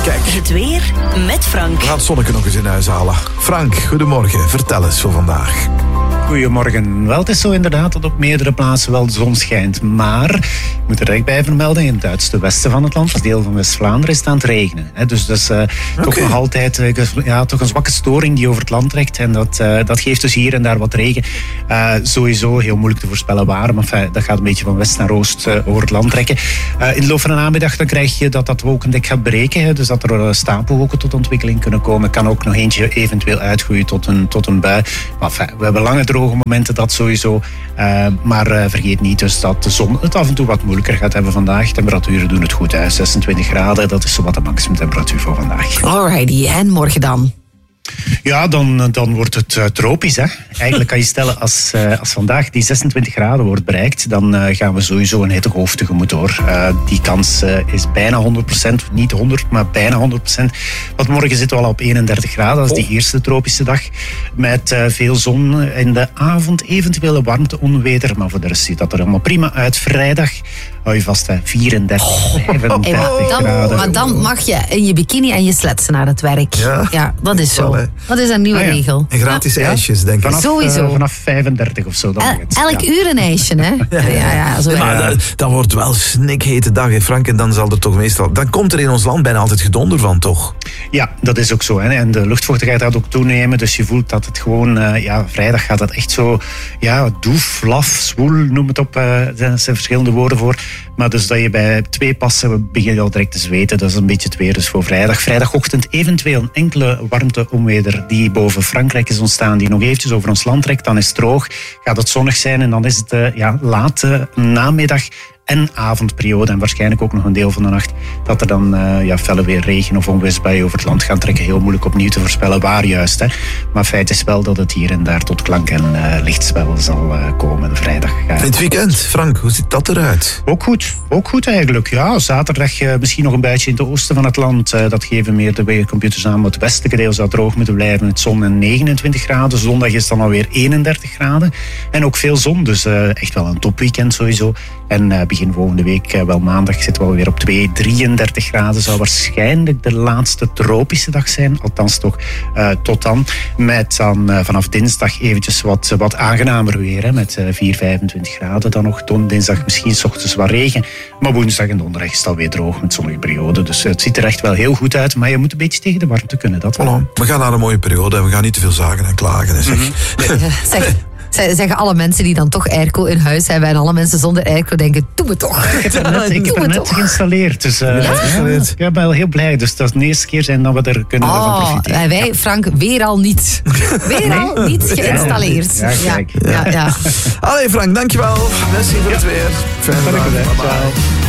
Kijk. Het weer met Frank. We gaan het zonnetje nog eens in huis halen. Frank, goedemorgen. Vertel eens voor vandaag. Goedemorgen. Wel, het is zo inderdaad dat op meerdere plaatsen wel de zon schijnt. Maar, ik moet er echt bij vermelden, in het uiterste westen van het land, het deel van West-Vlaanderen, is het aan het regenen. Dus dat is toch nog altijd toch een zwakke storing die over het land trekt. En dat geeft dus hier en daar wat regen. Sowieso heel moeilijk te voorspellen waar, maar dat gaat een beetje van west naar oost over het land trekken. In de loop van de namiddag dan krijg je dat wolkendek gaat breken. Dus dat er stapelwolken tot ontwikkeling kunnen komen. Kan ook nog eentje eventueel uitgroeien tot een bui. Maar we hebben lange droge momenten, dat sowieso. Maar vergeet niet dus dat de zon het af en toe wat moeilijker gaat hebben vandaag. Temperaturen doen het goed, hè. 26 graden, dat is zowat de maximumtemperatuur voor vandaag. Alrighty, en morgen dan? Ja, dan wordt het tropisch. Hè. Eigenlijk kan je stellen, als vandaag die 26 graden wordt bereikt, dan gaan we sowieso een hittegolf tegemoet, hoor. Die kans is bijna 100%, niet 100, maar bijna 100%. Want morgen zitten we al op 31 graden, dat is die eerste tropische dag. Met veel zon in de avond, eventuele warmte, onweder. Maar voor de rest ziet dat er allemaal prima uit. Vrijdag, hou je vast, 34, 35 graden. Maar dan mag je in je bikini en je sletsen naar het werk. Ja, dat is zo. Dat is een nieuwe regel. En gratis ijsjes, denk ik. Sowieso. Vanaf 35 of zo. Elk uur een ijsje, hè? Ja, zo. Maar dan wordt het wel snikhete dag, hè, Frank. En dan zal er toch meestal... Dan komt er in ons land bijna altijd gedonder van, toch? Ja, dat is ook zo. Hè. En de luchtvochtigheid gaat ook toenemen. Dus je voelt dat het gewoon... vrijdag gaat dat echt zo... Ja, doef, laf, zwoel, noem het op. Daar zijn verschillende woorden voor. Maar dus dat je bij 2 passen begin je al direct te zweten. Dat is een beetje het weer dus voor vrijdag. Vrijdagochtend eventueel een enkele warmte-onweder die boven Frankrijk is ontstaan, die nog eventjes over ons land trekt. Dan is het droog, gaat het zonnig zijn en dan is het late namiddag en avondperiode en waarschijnlijk ook nog een deel van de nacht dat er dan felle weer regen of onweersbuien over het land gaan trekken. Heel moeilijk opnieuw te voorspellen waar juist. Hè. Maar feit is wel dat het hier en daar tot klank en lichtspel zal komen vrijdag. In het weekend, Frank, hoe ziet dat eruit? Ook goed eigenlijk. Ja, zaterdag misschien nog een buitje in het oosten van het land. Dat geven meer de weercomputers aan. Maar het westelijke deel zou droog moeten blijven met zon en 29 graden. Zondag is dan alweer 31 graden. En ook veel zon, dus echt wel een topweekend sowieso. En begin volgende week, wel maandag, zitten we weer op 33 graden. Zou waarschijnlijk de laatste tropische dag zijn. Althans toch tot dan. Met dan vanaf dinsdag eventjes wat aangenamer weer. Hè, met 25 graden dan nog. Dinsdag misschien 's ochtends wat regen. Maar woensdag en donderdag is het alweer droog met zonnige periode. Dus het ziet er echt wel heel goed uit. Maar je moet een beetje tegen de warmte kunnen. Dat wel. Voilà. We gaan naar een mooie periode en we gaan niet te veel zagen en klagen. Zeggen alle mensen die dan toch airco in huis hebben en alle mensen zonder airco denken, doe het toch. Ik heb het net geïnstalleerd. Dus ik ben wel heel blij. Dus dat is de eerste keer zijn dat we er kunnen van profiteren. En wij, Frank, weer al niet. Al niet geïnstalleerd. Ja. Allee Frank, dankjewel. Merci voor het weer. Fijne dag. Bye bye.